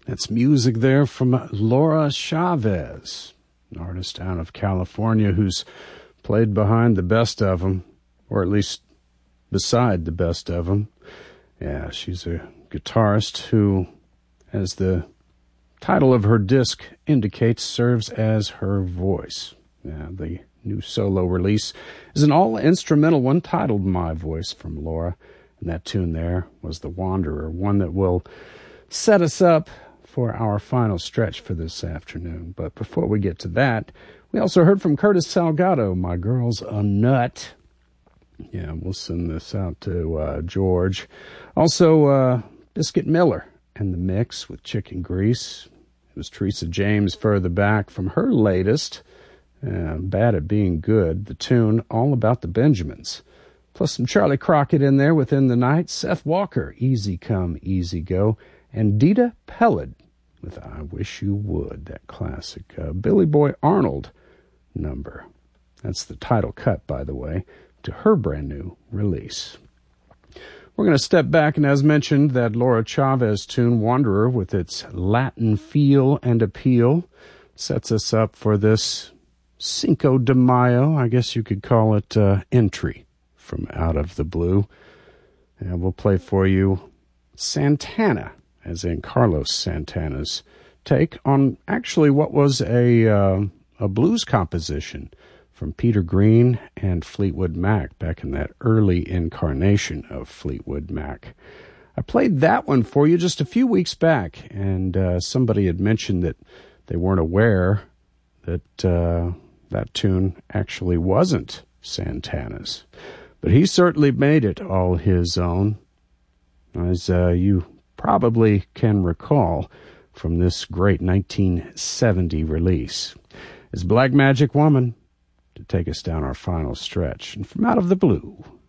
That's music there from Laura Chavez, an artist out of California who's played behind the best of them, or at least beside the best of them. Yeah, she's a guitarist who, as the title of her disc indicates, serves as her voice. Yeah, the new solo release is an all-instrumental one titled My Voice from Laura, and that tune there was The Wanderer, one that will set us up for our final stretch for this afternoon. But before we get to that, we also heard from Curtis Salgado, My Girl's a Nut. Yeah, we'll send this out to George. Also, Biscuit Miller and the Mix with Chicken Grease. It was Teresa James further back from her latest, Bad at Being Good, the tune All About the Benjamins. Plus some Charlie Crockett in there within the night, Seth Walker, Easy Come, Easy Go, and Dita Pellet with I Wish You Would, that classic Billy Boy Arnold number. That's the title cut, by the way, to her brand new release. We're going to step back, and as mentioned, that Laura Chavez tune, Wanderer, with its Latin feel and appeal, sets us up for this Cinco de Mayo, I guess you could call it, entry from Out of the Blue. And we'll play for you Santana, as in Carlos Santana's take on actually what was a blues composition from Peter Green and Fleetwood Mac back in that early incarnation of Fleetwood Mac. I played that one for you just a few weeks back, and somebody had mentioned that they weren't aware that that tune actually wasn't Santana's. But he certainly made it all his own, as you probably can recall from this great 1970 release. It's Black Magic Woman to take us down our final stretch, and from Out of the Blue.